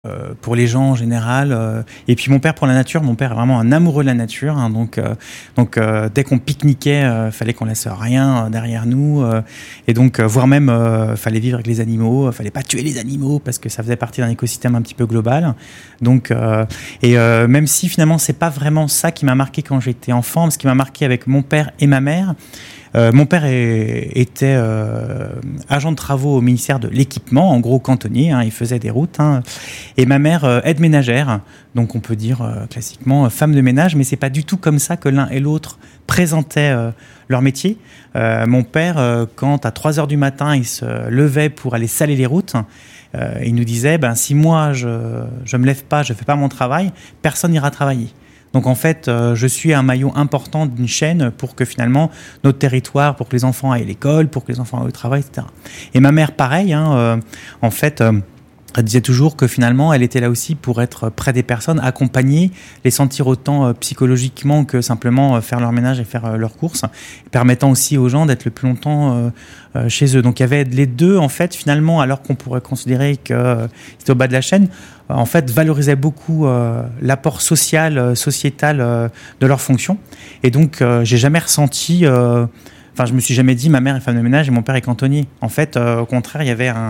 pour les gens en général, et puis mon père pour la nature. Mon père est vraiment un amoureux de la nature, hein, donc dès qu'on pique-niquait, fallait qu'on laisse rien derrière nous, et donc voire même fallait vivre avec les animaux, fallait pas tuer les animaux parce que ça faisait partie d'un écosystème un petit peu global. Donc même si finalement c'est pas vraiment ça qui m'a marqué quand j'étais enfant, ce qui m'a marqué avec mon père et ma mère. Mon père était agent de travaux au ministère de l'équipement, en gros cantonnier, hein, il faisait des routes, hein, et ma mère aide ménagère, donc on peut dire classiquement femme de ménage, mais c'est pas du tout comme ça que l'un et l'autre présentaient leur métier. Mon père, quand à 3h du matin il se levait pour aller saler les routes, il nous disait si moi je me lève pas, je fais pas mon travail, personne n'ira travailler. Donc en fait, je suis un maillon important d'une chaîne pour que finalement notre territoire, pour que les enfants aillent à l'école, pour que les enfants aillent au travail, etc. Et ma mère, pareil, en fait, elle disait toujours que finalement, elle était là aussi pour être près des personnes, accompagner, les sentir autant psychologiquement que simplement faire leur ménage et faire leurs courses, permettant aussi aux gens d'être le plus longtemps chez eux. Donc il y avait les deux, en fait, finalement, alors qu'on pourrait considérer que c'était au bas de la chaîne, en fait, valorisaient beaucoup l'apport social, sociétal de leur fonction. Et donc, j'ai jamais ressenti... je me suis jamais dit, ma mère est femme de ménage et mon père est cantonnier. En fait, au contraire, il y avait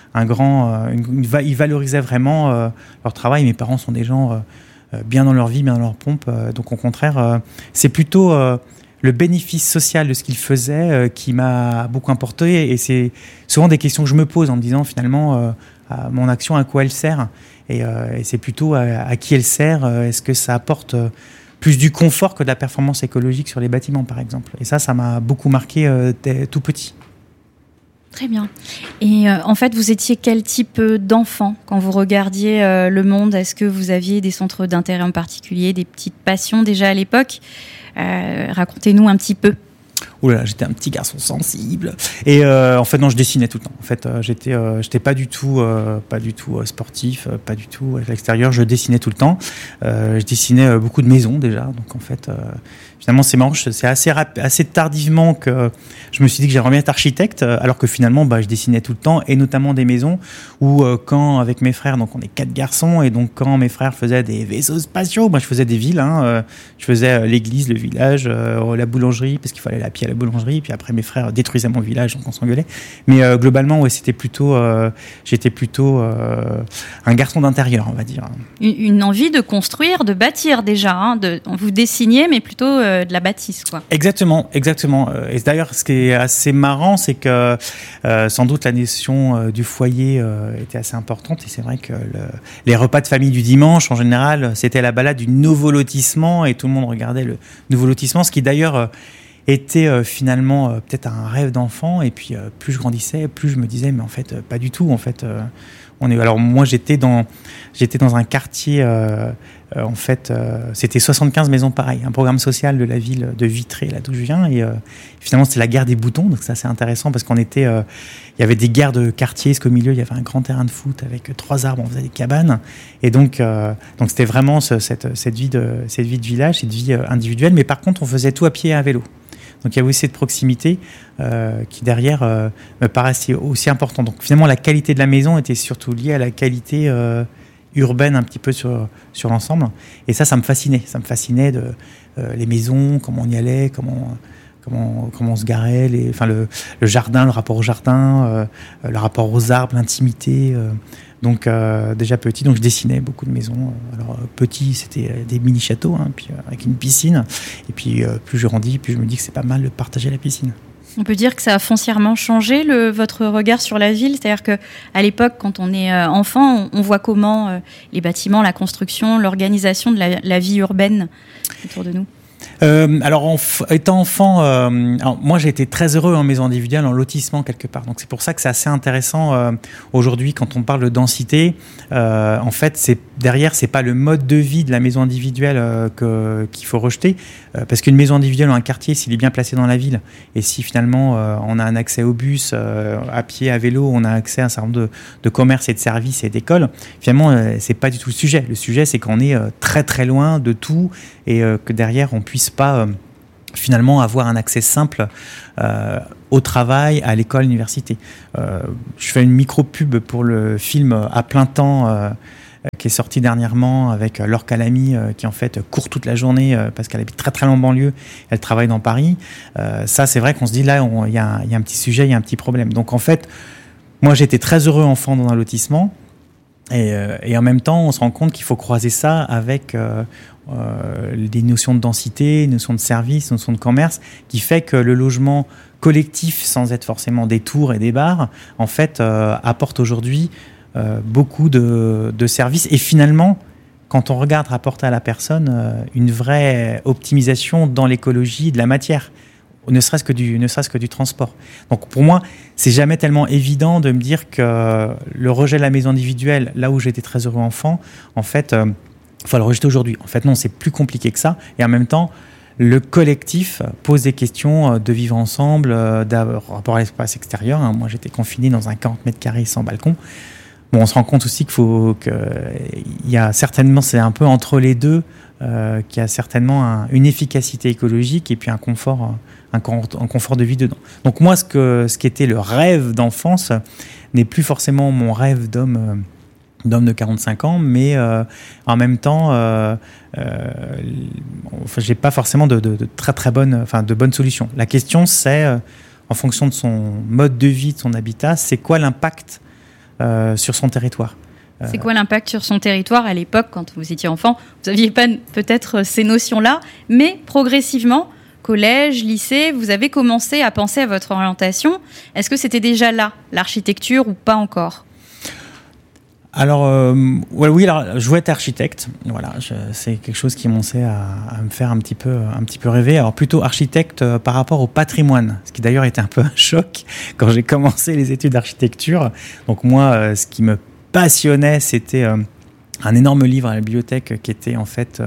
ils valorisaient vraiment leur travail. Mes parents sont des gens bien dans leur vie, bien dans leur pompe. Donc, au contraire, c'est plutôt le bénéfice social de ce qu'ils faisaient qui m'a beaucoup importé. Et c'est souvent des questions que je me pose en me disant, finalement, mon action, à quoi elle sert ? Et c'est plutôt à qui elle sert. Est-ce que ça apporte plus du confort que de la performance écologique sur les bâtiments, par exemple ? Et ça m'a beaucoup marqué tout petit. Très bien. Et en fait, vous étiez quel type d'enfant quand vous regardiez le monde ? Est-ce que vous aviez des centres d'intérêt en particulier, des petites passions déjà à l'époque ? Racontez-nous un petit peu. Oula, j'étais un petit garçon sensible. Et en fait, non, je dessinais tout le temps. En fait, j'étais pas du tout sportif, pas du tout à l'extérieur. Je dessinais tout le temps. Je dessinais beaucoup de maisons déjà. Donc en fait, finalement, c'est marrant. C'est assez tardivement que je me suis dit que j'aimerais bien être architecte, alors que finalement, je dessinais tout le temps, et notamment des maisons où quand avec mes frères, donc on est 4 garçons, et donc quand mes frères faisaient des vaisseaux spatiaux, moi je faisais des villes. Je faisais l'église, le village, la boulangerie, parce qu'il fallait aller à pied à la boulangerie. Puis après, mes frères détruisaient mon village, donc on s'engueulait. Mais globalement, ouais, j'étais plutôt un garçon d'intérieur, on va dire. Une envie de construire, de bâtir déjà. Vous dessiniez, mais plutôt de la bâtisse, quoi. Exactement. Et d'ailleurs, ce qui est assez marrant, c'est que sans doute la notion du foyer était assez importante. Et c'est vrai que les repas de famille du dimanche, en général, c'était la balade du nouveau lotissement, et tout le monde regardait le nouveau lotissement, ce qui d'ailleurs était finalement peut-être un rêve d'enfant. Et puis plus je grandissais, plus je me disais mais en fait pas du tout. En fait, alors moi j'étais dans un quartier en fait c'était 75 maisons pareilles, un programme social de la ville de Vitré, là d'où je viens, et finalement c'était la guerre des boutons. Donc ça c'est intéressant parce qu'on était il y avait des guerres de quartier, parce qu'au milieu il y avait un grand terrain de foot avec 3 arbres, on faisait des cabanes, et donc c'était vraiment cette vie de village, cette vie individuelle. Mais par contre on faisait tout à pied et à vélo. Donc il y avait aussi cette proximité qui derrière me paraissait aussi important. Donc finalement la qualité de la maison était surtout liée à la qualité urbaine un petit peu sur l'ensemble. Et ça me fascinait. Ça me fascinait les maisons, comment on y allait, comment on se garait, le jardin, le rapport au jardin, le rapport aux arbres, l'intimité. Donc déjà petit, donc je dessinais beaucoup de maisons. Alors petit, c'était des mini châteaux, puis avec une piscine. Et puis plus je grandis, plus je me dis que c'est pas mal de partager la piscine. On peut dire que ça a foncièrement changé votre regard sur la ville. C'est-à-dire que à l'époque, quand on est enfant, on voit comment les bâtiments, la construction, l'organisation de la vie urbaine autour de nous. Alors, étant enfant, moi j'ai été très heureux en maison individuelle, en lotissement quelque part. Donc c'est pour ça que c'est assez intéressant aujourd'hui quand on parle de densité. En fait, c'est pas le mode de vie de la maison individuelle qu'il faut rejeter, parce qu'une maison individuelle ou un quartier, s'il est bien placé dans la ville, et si finalement on a un accès au bus, à pied, à vélo, on a accès à un certain nombre de commerces et de services et d'écoles, finalement c'est pas du tout le sujet. Le sujet, c'est qu'on est très très loin de tout, et que derrière on puisse pas finalement avoir un accès simple au travail, à l'école, à l'université. Je fais une micro-pub pour le film À plein temps qui est sortie dernièrement avec Laure Calamy, qui en fait court toute la journée parce qu'elle habite très très loin en banlieue, elle travaille dans Paris. Ça, c'est vrai qu'on se dit là, il y a un petit sujet, il y a un petit problème. Donc en fait, moi j'étais très heureux enfant dans un lotissement. Et en même temps, on se rend compte qu'il faut croiser ça avec des notions de densité, des notions de service, des notions de commerce, qui fait que le logement collectif, sans être forcément des tours et des bars, en fait, apporte aujourd'hui beaucoup de services. Et finalement, quand on regarde rapporter à la personne une vraie optimisation dans l'écologie de la matière, ne serait-ce que du transport. Donc pour moi, c'est jamais tellement évident de me dire que le rejet de la maison individuelle, là où j'étais très heureux enfant, en fait, faut le rejeter aujourd'hui. En fait, non, c'est plus compliqué que ça. Et en même temps, le collectif pose des questions de vivre ensemble, rapport à l'espace extérieur. Moi, j'étais confiné dans un 40 mètres carrés sans balcon. Bon, on se rend compte aussi il y a certainement, c'est un peu entre les deux, qu'il y a certainement une efficacité écologique et puis un confort de vie dedans. Donc moi, ce qui était le rêve d'enfance n'est plus forcément mon rêve d'homme de 45 ans, mais en même temps, j'ai pas forcément de très très bonnes solutions. La question, c'est en fonction de son mode de vie, de son habitat, c'est quoi l'impact sur son territoire. C'est quoi l'impact sur son territoire à l'époque, quand vous étiez enfant? Vous n'aviez pas peut-être ces notions-là, mais progressivement, collège, lycée, vous avez commencé à penser à votre orientation. Est-ce que c'était déjà là, l'architecture, ou pas encore? Alors, oui, alors, je voulais être architecte. Voilà, c'est quelque chose qui commençait à me faire un petit peu rêver. Alors, plutôt architecte par rapport au patrimoine, ce qui d'ailleurs était un peu un choc quand j'ai commencé les études d'architecture. Donc moi, ce qui me passionnait, c'était un énorme livre à la bibliothèque qui était en fait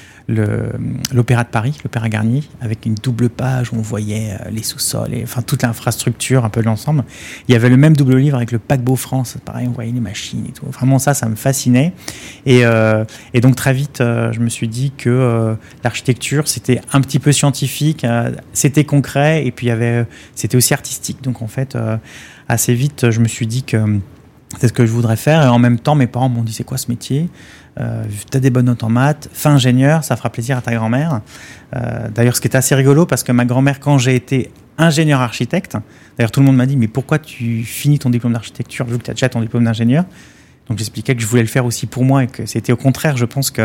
l'Opéra de Paris, l'Opéra Garnier, avec une double page où on voyait les sous-sols, enfin toute l'infrastructure, un peu de l'ensemble. Il y avait le même double livre avec le paquebot France, pareil, on voyait les machines et tout. Vraiment ça me fascinait. Et donc très vite, je me suis dit que l'architecture, c'était un petit peu scientifique, c'était concret, et puis c'était aussi artistique. Donc en fait, assez vite, je me suis dit que c'est ce que je voudrais faire. Et en même temps, mes parents m'ont dit, c'est quoi ce métier ? T'as des bonnes notes en maths, fais ingénieur, ça fera plaisir à ta grand-mère. D'ailleurs, ce qui était assez rigolo, parce que ma grand-mère, quand j'ai été ingénieur architecte, d'ailleurs tout le monde m'a dit, mais pourquoi tu finis ton diplôme d'architecture vu que tu as déjà ton diplôme d'ingénieur? Donc j'expliquais que je voulais le faire aussi pour moi et que c'était au contraire, je pense,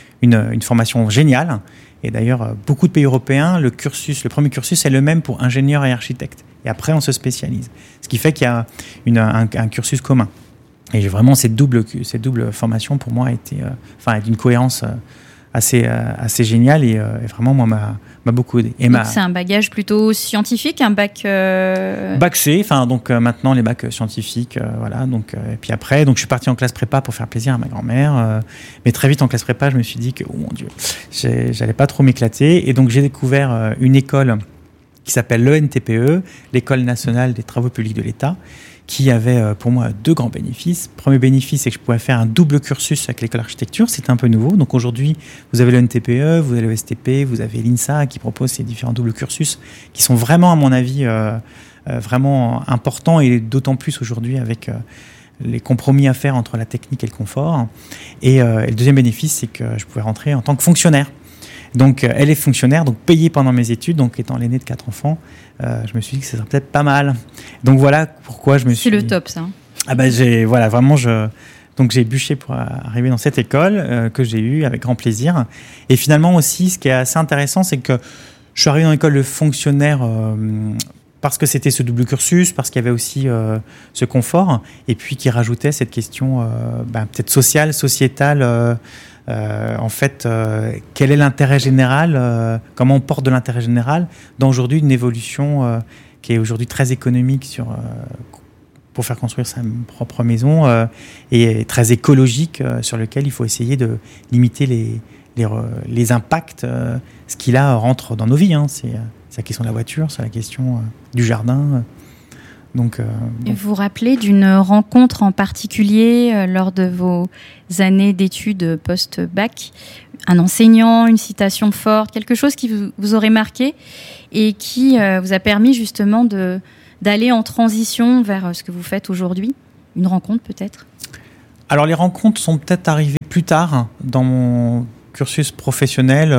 une formation géniale. Et d'ailleurs, beaucoup de pays européens, le premier cursus est le même pour ingénieur et architecte. Et après, on se spécialise. Ce qui fait qu'il y a un cursus commun. Et vraiment, cette double formation, pour moi, a été d'une cohérence assez géniale et vraiment, moi, m'a beaucoup aidé. Donc, c'est un bagage plutôt scientifique, un bac... Bac C, donc maintenant, les bacs scientifiques, voilà. Donc, et puis après, je suis parti en classe prépa pour faire plaisir à ma grand-mère. Mais très vite, en classe prépa, je me suis dit que, oh mon Dieu, j'allais pas trop m'éclater. Et donc, j'ai découvert une école qui s'appelle l'ENTPE, l'École nationale des travaux publics de l'État, qui avait pour moi deux grands bénéfices. Premier bénéfice, c'est que je pouvais faire un double cursus avec l'école d'architecture. C'était un peu nouveau. Donc aujourd'hui, vous avez le NTPE, vous avez le STP, vous avez l'INSA qui propose ces différents doubles cursus qui sont vraiment, à mon avis, vraiment importants, et d'autant plus aujourd'hui avec les compromis à faire entre la technique et le confort. Et le deuxième bénéfice, c'est que je pouvais rentrer en tant que fonctionnaire. Donc, elle est fonctionnaire, donc payée pendant mes études. Donc, étant l'aîné de 4 enfants, je me suis dit que ça serait peut-être pas mal. Donc, voilà pourquoi je me suis... C'est le top, ça. Donc, j'ai bûché pour arriver dans cette école que j'ai eue avec grand plaisir. Et finalement aussi, ce qui est assez intéressant, c'est que je suis arrivé dans l'école de fonctionnaire parce que c'était ce double cursus, parce qu'il y avait aussi ce confort, et puis qui rajoutait cette question peut-être sociale, sociétale. Quel est l'intérêt général, comment on porte de l'intérêt général dans aujourd'hui une évolution qui est aujourd'hui très économique pour faire construire sa propre maison et très écologique sur lequel il faut essayer de limiter les impacts, ce qui là rentre dans nos vies. C'est la question de la voiture, c'est la question du jardin. Donc, vous vous rappelez d'une rencontre en particulier lors de vos années d'études post-bac, un enseignant, une citation forte, quelque chose qui vous aurait marqué et qui vous a permis justement d'aller en transition vers ce que vous faites aujourd'hui? Une rencontre peut-être? Alors les rencontres sont peut-être arrivées plus tard dans mon cursus professionnel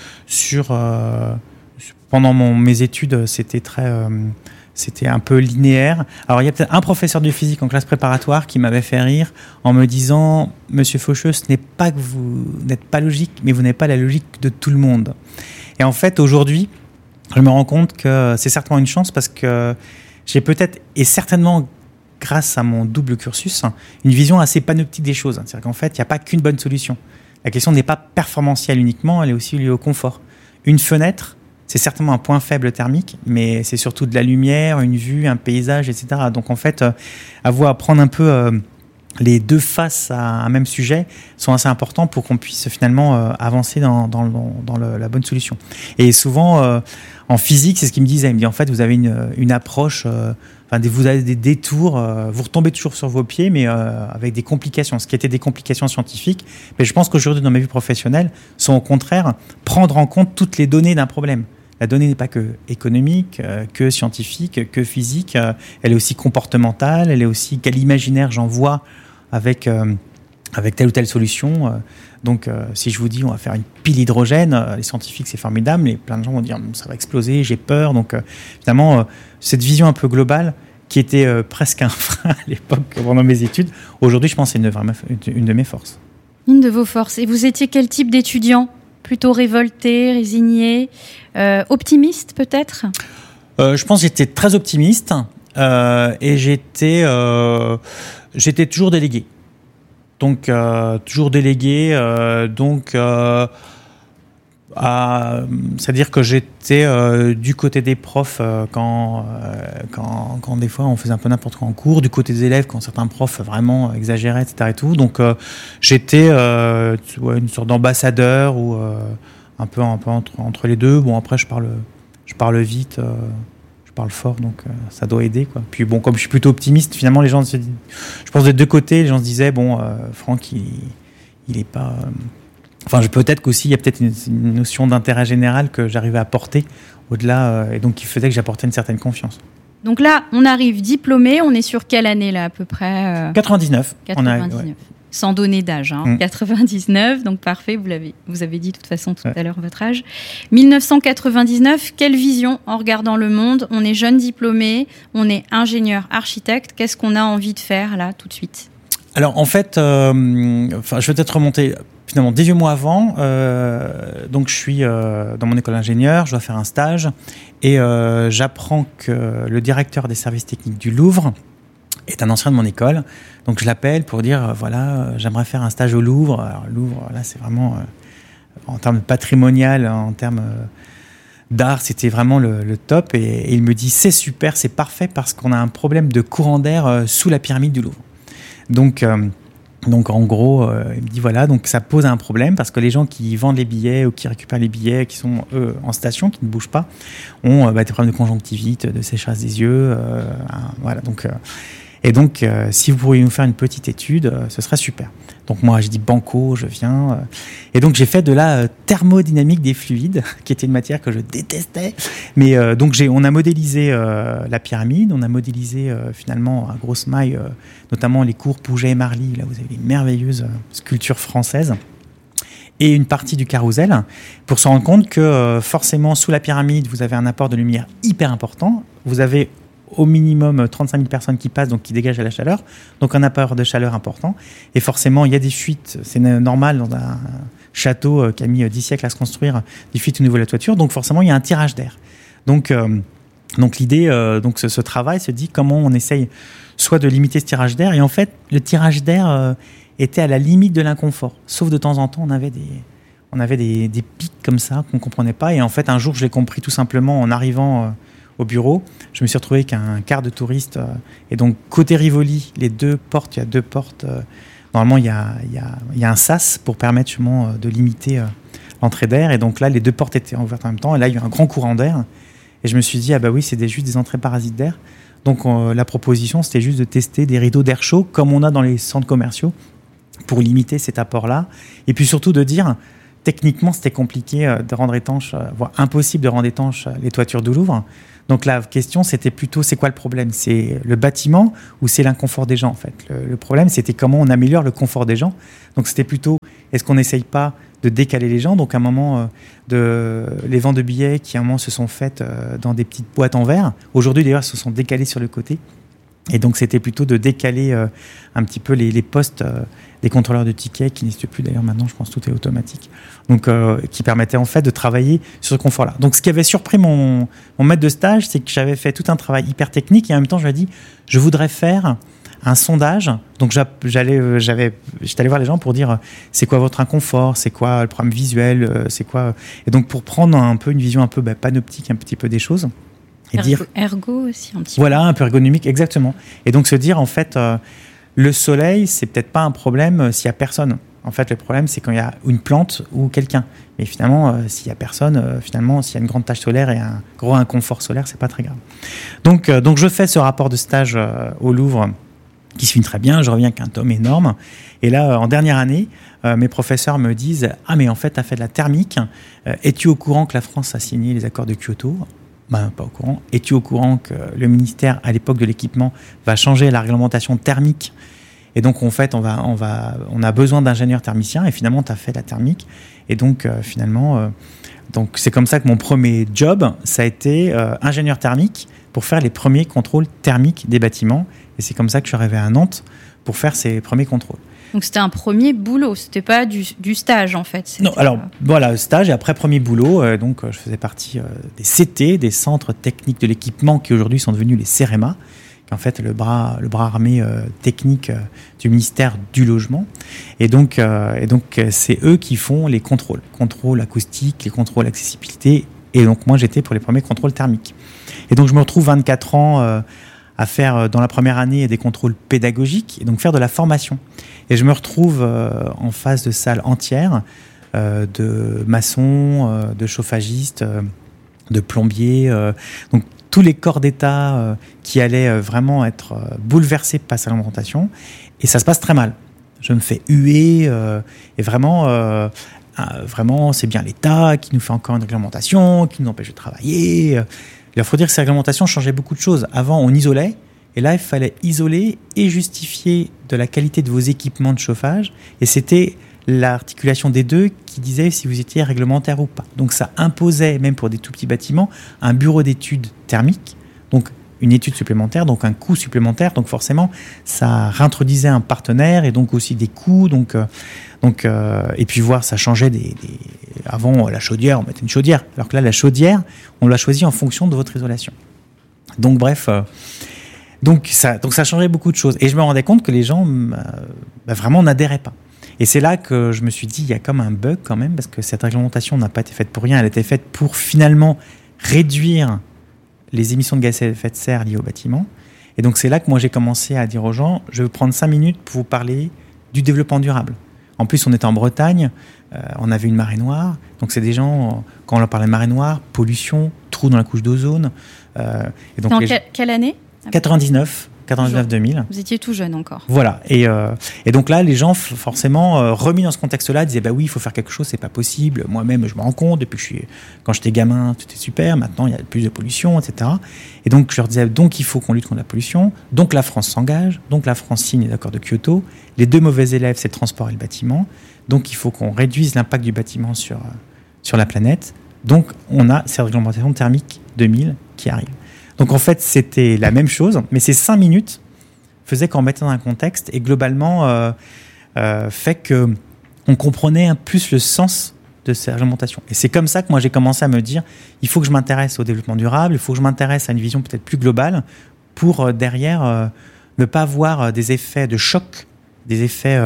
pendant mes études, c'était un peu linéaire. Alors, il y a peut-être un professeur de physique en classe préparatoire qui m'avait fait rire en me disant « Monsieur Faucheux, ce n'est pas que vous n'êtes pas logique, mais vous n'avez pas la logique de tout le monde. » Et en fait, aujourd'hui, je me rends compte que c'est certainement une chance parce que j'ai peut-être, et certainement grâce à mon double cursus, une vision assez panoptique des choses. C'est-à-dire qu'en fait, il n'y a pas qu'une bonne solution. La question n'est pas performantielle uniquement, elle est aussi liée au confort. Une fenêtre, c'est certainement un point faible thermique, mais c'est surtout de la lumière, une vue, un paysage, etc. Donc en fait, avoir à prendre un peu les deux faces à un même sujet sont assez importants pour qu'on puisse finalement avancer dans la bonne solution. Et souvent, en physique, c'est ce qu'ils me disaient. Ils me disaient, en fait, vous avez une approche, vous avez des détours, vous retombez toujours sur vos pieds, mais avec des complications. Ce qui était des complications scientifiques, mais je pense qu'aujourd'hui, dans ma vie professionnelle, sont au contraire prendre en compte toutes les données d'un problème. La donnée n'est pas que économique, que scientifique, que physique. Elle est aussi comportementale, elle est aussi quel imaginaire j'en vois avec telle ou telle solution. Donc, si je vous dis on va faire une pile hydrogène, les scientifiques c'est formidable, mais plein de gens vont dire ça va exploser, j'ai peur. Donc, finalement, cette vision un peu globale qui était presque un frein à l'époque pendant mes études, aujourd'hui je pense que c'est une de mes forces. Une de vos forces. Et vous étiez quel type d'étudiant ? Plutôt révolté, résigné, optimiste peut-être ? Je pense que j'étais très optimiste et j'étais toujours délégué. Donc, toujours délégué. C'est-à-dire que j'étais du côté des profs quand des fois on faisait un peu n'importe quoi en cours, du côté des élèves quand certains profs vraiment exagéraient, etc. et tout. Donc j'étais une sorte d'ambassadeur ou un peu entre les deux. Bon, après je parle vite, je parle fort, donc ça doit aider, quoi. Puis bon, comme je suis plutôt optimiste, finalement les gens je pense des deux côtés, les gens se disaient Franck il est pas peut-être qu'aussi il y a peut-être une notion d'intérêt général que j'arrivais à porter au-delà et donc qui faisait que j'apportais une certaine confiance. Donc là, on arrive diplômé, on est sur quelle année là à peu près 99. 99. Ouais. Sans donner d'âge, 99, donc parfait, vous avez dit de toute façon tout à l'heure votre âge. 1999, quelle vision en regardant le monde ? On est jeune diplômé, on est ingénieur, architecte, qu'est-ce qu'on a envie de faire là tout de suite ? Alors en fait, je vais peut-être remonter finalement 18 mois avant. Donc je suis dans mon école d'ingénieur, je dois faire un stage et j'apprends que le directeur des services techniques du Louvre est un ancien de mon école. Donc je l'appelle pour dire j'aimerais faire un stage au Louvre. Alors le Louvre, là c'est vraiment en termes patrimonial, en termes d'art, c'était vraiment le top. Et il me dit c'est super, c'est parfait parce qu'on a un problème de courant d'air sous la pyramide du Louvre. Donc en gros, il me dit donc ça pose un problème parce que les gens qui vendent les billets ou qui récupèrent les billets, qui sont eux en station, qui ne bougent pas, ont des problèmes de conjonctivite, de sécheresse des yeux. Donc, si vous pourriez nous faire une petite étude, ce serait super. Donc moi, j'ai dit banco, je viens. Et donc, j'ai fait de la thermodynamique des fluides, qui était une matière que je détestais. Mais on a modélisé la pyramide, on a modélisé finalement à grosse maille, notamment les cours Pouget et Marly. Là, vous avez les merveilleuses sculptures françaises. Et une partie du carrousel, pour se rendre compte que forcément, sous la pyramide, vous avez un apport de lumière hyper important. Vous avez au minimum 35 000 personnes qui passent, donc qui dégagent la chaleur, donc un apport de chaleur important. Et forcément, il y a des fuites, c'est normal dans un château qui a mis 10 siècles à se construire, des fuites au niveau de la toiture, donc forcément, il y a un tirage d'air. Donc l'idée, ce travail se dit comment on essaye soit de limiter ce tirage d'air, et en fait, le tirage d'air était à la limite de l'inconfort, sauf de temps en temps, on avait des pics comme ça qu'on ne comprenait pas, et en fait, un jour, je l'ai compris tout simplement en arrivant au bureau. Je me suis retrouvé avec un quart de touristes. Et donc, côté Rivoli, il y a deux portes. Normalement, il y a un sas pour permettre justement de limiter l'entrée d'air. Et donc là, les deux portes étaient ouvertes en même temps. Et là, il y a eu un grand courant d'air. Et je me suis dit, c'est juste des entrées parasites d'air. Donc, la proposition, c'était juste de tester des rideaux d'air chaud, comme on a dans les centres commerciaux, pour limiter cet apport-là. Et puis surtout de dire, techniquement, c'était compliqué de rendre étanche, voire impossible de rendre étanche les toitures du Louvre. Donc la question, c'était plutôt, c'est quoi le problème ? C'est le bâtiment ou c'est l'inconfort des gens, en fait ? Le problème, c'était comment on améliore le confort des gens. Donc c'était plutôt est-ce qu'on n'essaye pas de décaler les gens? Donc à un moment, les ventes de billets qui à un moment se sont faites dans des petites boîtes en verre, aujourd'hui d'ailleurs se sont décalées sur le côté. Et donc c'était plutôt de décaler un petit peu les postes des contrôleurs de tickets qui n'existent plus d'ailleurs maintenant, je pense que tout est automatique. Donc qui permettait en fait de travailler sur ce confort-là. Donc ce qui avait surpris mon maître de stage, c'est que j'avais fait tout un travail hyper technique et en même temps je lui ai dit je voudrais faire un sondage. Donc j'étais allé voir les gens pour dire c'est quoi votre inconfort, c'est quoi le problème visuel, c'est quoi, et donc pour prendre un peu une vision un peu panoptique un petit peu des choses. Et ergo aussi un petit peu. Voilà, un peu ergonomique, exactement. Et donc se dire en fait le soleil c'est peut-être pas un problème s'il y a personne. En fait le problème c'est quand il y a une plante ou quelqu'un. Mais finalement s'il y a personne, finalement s'il y a une grande tache solaire et un gros inconfort solaire, c'est pas très grave. Donc je fais ce rapport de stage au Louvre qui se finit très bien, je reviens avec un tome énorme. Et là, en dernière année, mes professeurs me disent « Ah, mais en fait, tu as fait de la thermique. Es-tu au courant que la France a signé les accords de Kyoto ?» Ben, pas au courant. Es-tu au courant que le ministère, à l'époque de l'équipement, va changer la réglementation thermique? Et donc, en fait, on a besoin d'ingénieurs thermiciens. Et finalement, tu as fait la thermique. Et donc, donc c'est comme ça que mon premier job, ça a été ingénieur thermique pour faire les premiers contrôles thermiques des bâtiments. Et c'est comme ça que je suis arrivé à Nantes pour faire ces premiers contrôles. Donc c'était un premier boulot, c'était pas du stage en fait. Non, alors voilà, stage et après premier boulot. Donc je faisais partie des CT, des centres techniques de l'équipement qui aujourd'hui sont devenus les CEREMA, qui est en fait le bras armé technique du ministère du Logement. Et donc c'est eux qui font les contrôles acoustiques, les contrôles accessibilité. Et donc moi j'étais pour les premiers contrôles thermiques. Et donc je me retrouve 24 ans à faire dans la première année des contrôles pédagogiques et donc faire de la formation. Et je me retrouve en face de salles entières de maçons, de chauffagistes, de plombiers, donc tous les corps d'État qui allaient vraiment être bouleversés par cette réglementation. Et ça se passe très mal. Je me fais huer et vraiment, c'est bien l'État qui nous fait encore une réglementation, qui nous empêche de travailler. Il faut dire que ces réglementations changeaient beaucoup de choses. Avant, on isolait, et là, il fallait isoler et justifier de la qualité de vos équipements de chauffage. Et c'était l'articulation des deux qui disait si vous étiez réglementaire ou pas. Donc ça imposait, même pour des tout petits bâtiments, un bureau d'études thermiques, donc une étude supplémentaire, donc un coût supplémentaire. Donc forcément, ça réintroduisait un partenaire et donc aussi des coûts. Et puis ça changeait avant la chaudière, on mettait une chaudière, alors que là la chaudière, on l'a choisie en fonction de votre isolation. Donc bref, donc ça changeait beaucoup de choses. Et je me rendais compte que les gens vraiment n'adhéraient pas. Et c'est là que je me suis dit, il y a comme un bug quand même, parce que cette réglementation n'a pas été faite pour rien, elle a été faite pour finalement réduire les émissions de gaz à effet de serre liées au bâtiment. Et donc c'est là que moi j'ai commencé à dire aux gens, je vais prendre 5 minutes pour vous parler du développement durable. En plus, on était en Bretagne, on avait une marée noire. Donc, c'est des gens, quand on leur parlait de marée noire, pollution, trou dans la couche d'ozone. Et donc, quelle année ? 99-2000. Vous étiez tout jeune encore. Voilà. Et donc là, les gens, forcément, remis dans ce contexte-là, disaient bah oui, il faut faire quelque chose, c'est pas possible. Moi-même, je me rends compte, quand j'étais gamin, tout était super. Maintenant, il y a plus de pollution, etc. Et donc, je leur disais donc il faut qu'on lutte contre la pollution. Donc, la France s'engage. Donc, la France signe les accords de Kyoto. Les deux mauvais élèves, c'est le transport et le bâtiment. Donc, il faut qu'on réduise l'impact du bâtiment sur la planète. Donc, on a cette réglementation thermique 2000 qui arrive. Donc, en fait, c'était la même chose, mais ces 5 minutes faisaient qu'on mettait dans un contexte et globalement fait qu'on comprenait un plus le sens de ces réglementations. Et c'est comme ça que moi, j'ai commencé à me dire il faut que je m'intéresse au développement durable, il faut que je m'intéresse à une vision peut-être plus globale pour derrière ne pas avoir des effets de choc, des effets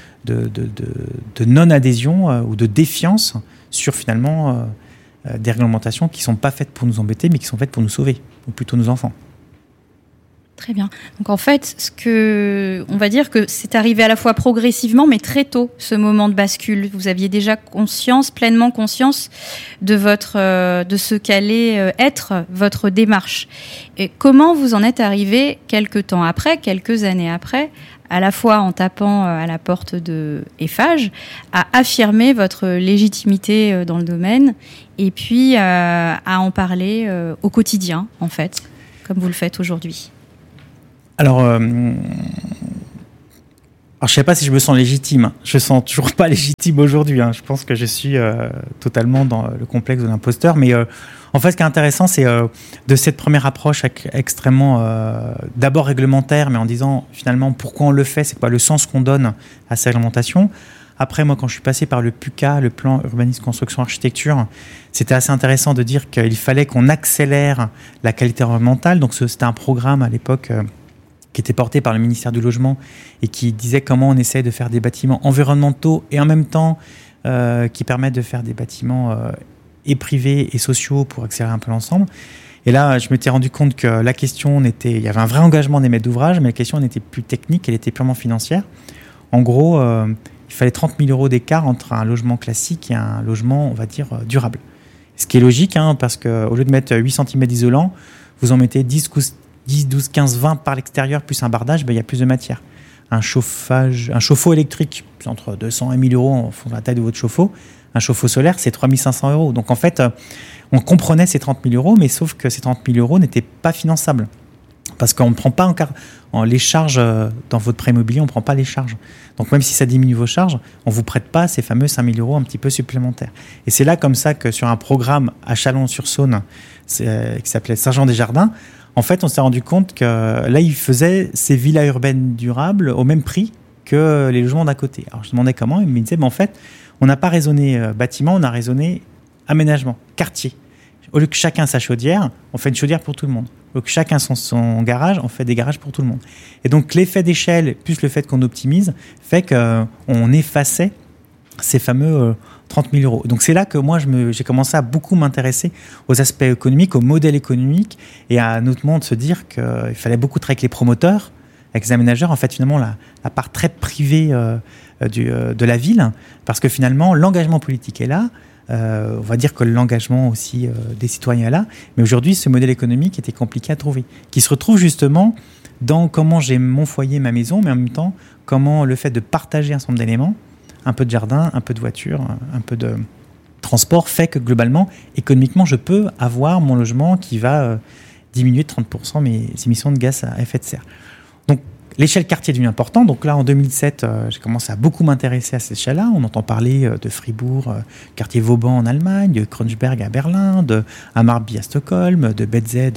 de non-adhésion ou de défiance sur finalement des réglementations qui ne sont pas faites pour nous embêter, mais qui sont faites pour nous sauver, ou plutôt nos enfants. Très bien. Donc en fait, on va dire que c'est arrivé à la fois progressivement, mais très tôt, ce moment de bascule. Vous aviez déjà pleinement conscience de ce qu'allait être votre démarche. Et comment vous en êtes arrivé quelques années après, à la fois en tapant à la porte de Eiffage, à affirmer votre légitimité dans le domaine, et puis à en parler au quotidien, en fait, comme vous le faites aujourd'hui? Alors, Alors, je sais pas si je me sens légitime. Je me sens toujours pas légitime aujourd'hui. Je pense que je suis totalement dans le complexe de l'imposteur. Mais en fait, ce qui est intéressant, c'est de cette première approche extrêmement d'abord réglementaire, mais en disant finalement pourquoi on le fait, c'est quoi le sens qu'on donne à cette réglementation. Après, moi, quand je suis passé par le PUCA, le plan urbanisme construction architecture, c'était assez intéressant de dire qu'il fallait qu'on accélère la qualité environnementale. Donc, c'était un programme à l'époque qui était porté par le ministère du Logement et qui disait comment on essaie de faire des bâtiments environnementaux et en même temps qui permettent de faire des bâtiments et privés et sociaux pour accélérer un peu l'ensemble. Et là, je m'étais rendu compte que la question il y avait un vrai engagement des maîtres d'ouvrage, mais la question n'était plus technique, elle était purement financière. En gros, il fallait 30 000 euros d'écart entre un logement classique et un logement, on va dire, durable. Ce qui est logique, parce qu'au lieu de mettre 8 cm d'isolant, vous en mettez 10, 12, 15, 20 par l'extérieur, plus un bardage, il y a plus de matière. Un chauffe-eau électrique, c'est entre 200 et 1 000 euros en fonction de la taille de votre chauffe-eau. Un chauffe-eau solaire, c'est 3 500 euros. Donc en fait, on comprenait ces 30 000 euros, mais sauf que ces 30 000 euros n'étaient pas finançables. Parce qu'on ne prend pas encore les charges dans votre prêt immobilier, on ne prend pas les charges. Donc même si ça diminue vos charges, on ne vous prête pas ces fameux 5 000 euros un petit peu supplémentaires. Et c'est là comme ça que sur un programme à Chalon-sur-Saône qui s'appelait Saint-Jean-des-Jardins, en fait, on s'est rendu compte que là, ils faisaient ces villas urbaines durables au même prix que les logements d'à côté. Alors, je demandais comment, ils me disaient, en fait, on n'a pas raisonné bâtiment, on a raisonné aménagement, quartier. Au lieu que chacun sa chaudière, on fait une chaudière pour tout le monde. Au lieu que chacun son garage, on fait des garages pour tout le monde. Et donc, l'effet d'échelle, plus le fait qu'on optimise, fait qu'on effaçait ces fameux 30 000 euros. Donc c'est là que moi j'ai commencé à beaucoup m'intéresser aux aspects économiques, au modèle économique et à notamment de se dire qu'il fallait beaucoup travailler avec les promoteurs, avec les aménageurs, en fait finalement la part très privée de la ville, parce que finalement l'engagement politique est là, on va dire que l'engagement aussi des citoyens est là, mais aujourd'hui ce modèle économique était compliqué à trouver, qui se retrouve justement dans comment j'ai mon foyer, ma maison, mais en même temps comment le fait de partager un certain nombre d'éléments, un peu de jardin, un peu de voiture, un peu de transport, fait que globalement, économiquement, je peux avoir mon logement qui va diminuer de 30% mes émissions de gaz à effet de serre. Donc, l'échelle quartier est devenue importante. Donc là, en 2007, j'ai commencé à beaucoup m'intéresser à cette échelle-là. On entend parler de Fribourg, quartier Vauban en Allemagne, de Kreuzberg à Berlin, de Hammarby à Stockholm, de BZ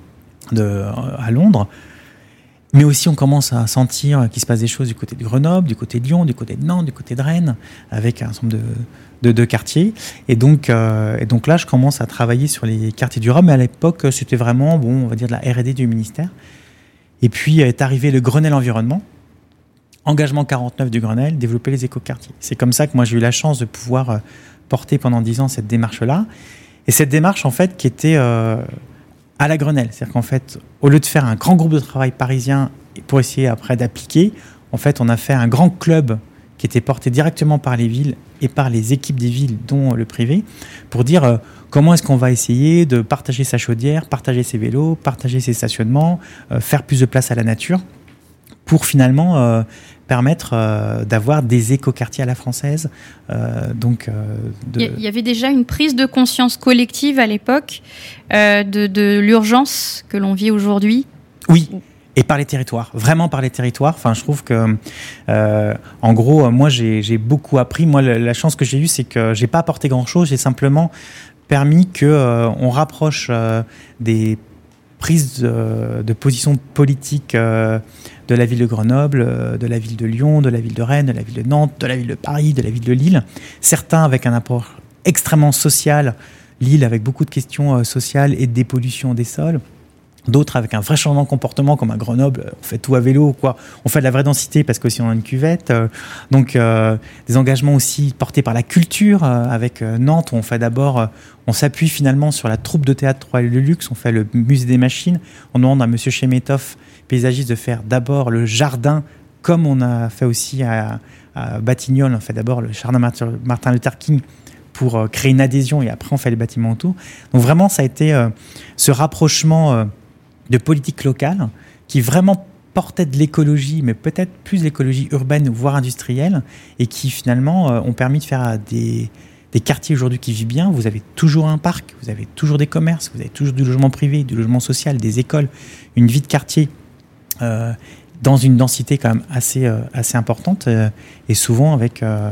à Londres. Mais aussi, on commence à sentir qu'il se passe des choses du côté de Grenoble, du côté de Lyon, du côté de Nantes, du côté de Rennes, avec un certain nombre de quartiers. Et donc là, je commence à travailler sur les quartiers durables. Mais à l'époque, c'était vraiment, on va dire de la R&D du ministère. Et puis est arrivé le Grenelle Environnement, engagement 49 du Grenelle, développer les écoquartiers. C'est comme ça que moi, j'ai eu la chance de pouvoir porter pendant 10 ans cette démarche-là. Et cette démarche, en fait, qui était à la Grenelle. C'est-à-dire qu'en fait, au lieu de faire un grand groupe de travail parisien pour essayer après d'appliquer, en fait, on a fait un grand club qui était porté directement par les villes et par les équipes des villes, dont le privé, pour dire comment est-ce qu'on va essayer de partager sa chaudière, partager ses vélos, partager ses stationnements, faire plus de place à la nature, pour finalement permettre d'avoir des écoquartiers à la française. Il y avait déjà une prise de conscience collective à l'époque de l'urgence que l'on vit aujourd'hui. Oui. Et par les territoires, vraiment par les territoires. Enfin, je trouve que, en gros, moi, j'ai beaucoup appris. Moi, la chance que j'ai eue, c'est que j'ai pas apporté grand-chose. J'ai simplement permis que on rapproche des prises de position politique de la ville de Grenoble, de la ville de Lyon, de la ville de Rennes, de la ville de Nantes, de la ville de Paris, de la ville de Lille. Certains avec un apport extrêmement social. Lille avec beaucoup de questions sociales et de dépollution des sols. D'autres avec un vrai changement de comportement, comme à Grenoble, on fait tout à vélo, quoi. On fait de la vraie densité parce qu'aussi on a une cuvette. Donc des engagements aussi portés par la culture, avec Nantes, où on fait d'abord, on s'appuie finalement sur la troupe de théâtre Trois de Luxe, on fait le musée des machines. On demande à monsieur Chemetov, paysagiste, de faire d'abord le jardin, comme on a fait aussi à Batignolles. On fait d'abord le jardin Martin Luther King pour créer une adhésion, et après on fait les bâtiments autour. Donc vraiment, ça a été ce rapprochement de politique locale qui vraiment portait de l'écologie, mais peut-être plus l'écologie urbaine, voire industrielle, et qui finalement ont permis de faire des quartiers aujourd'hui qui vivent bien. Vous avez toujours un parc, vous avez toujours des commerces, vous avez toujours du logement privé, du logement social, des écoles, une vie de quartier dans une densité quand même assez importante et souvent avec un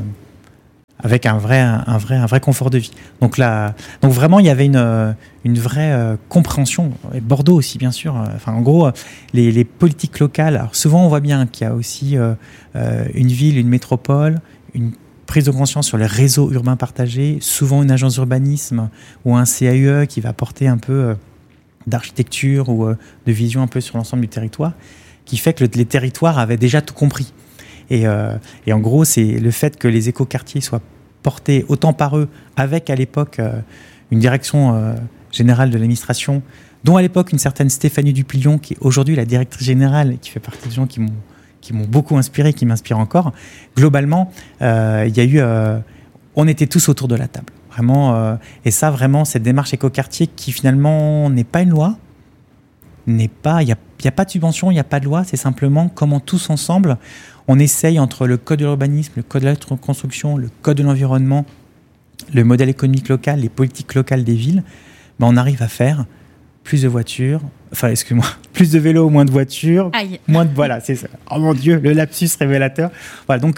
vrai confort de vie. Donc vraiment, il y avait une vraie compréhension. Et Bordeaux aussi, bien sûr. En gros, les politiques locales. Alors souvent, on voit bien qu'il y a aussi une ville, une métropole, une prise de conscience sur les réseaux urbains partagés, souvent une agence d'urbanisme ou un CAUE qui va apporter un peu d'architecture ou de vision un peu sur l'ensemble du territoire, qui fait que les territoires avaient déjà tout compris. Et en gros, c'est le fait que les écoquartiers soient portés autant par eux, avec à l'époque une direction générale de l'administration, dont à l'époque une certaine Stéphanie Duplion, qui est aujourd'hui la directrice générale, et qui fait partie des gens qui m'ont beaucoup inspiré, qui m'inspirent encore. Globalement, il y a eu... on était tous autour de la table. Vraiment, et ça, vraiment, cette démarche écoquartier qui finalement n'est pas une loi, il n'y a pas de subvention, il n'y a pas de loi, c'est simplement comment tous ensemble, on essaye entre le code de l'urbanisme, le code de la construction, le code de l'environnement, le modèle économique local, les politiques locales des villes, on arrive à faire plus de voitures, plus de vélos, moins de voitures, voilà, c'est ça. Oh mon Dieu, le lapsus révélateur. Voilà, donc,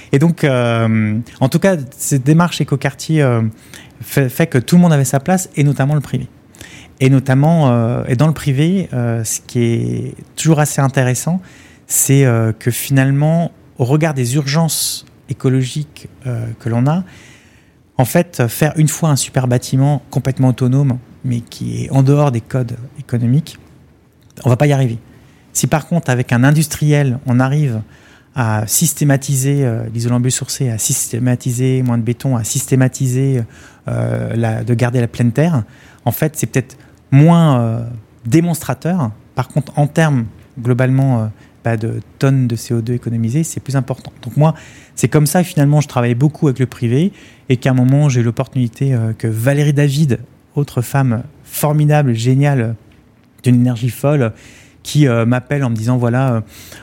en tout cas, cette démarche écoquartier fait que tout le monde avait sa place, et notamment le privé. Et notamment, et dans le privé, ce qui est toujours assez intéressant, c'est que finalement, au regard des urgences écologiques que l'on a, en fait, faire une fois un super bâtiment complètement autonome, mais qui est en dehors des codes économiques, on ne va pas y arriver. Si par contre, avec un industriel, on arrive à systématiser l'isolant biosourcé, à systématiser moins de béton, à systématiser de garder la pleine terre, en fait, c'est peut-être moins démonstrateur. Par contre, en termes, globalement, de tonnes de CO2 économisées, c'est plus important. Donc moi, c'est comme ça, finalement, je travaillais beaucoup avec le privé et qu'à un moment, j'ai eu l'opportunité que Valérie David, autre femme formidable, géniale, d'une énergie folle, qui m'appelle en me disant voilà,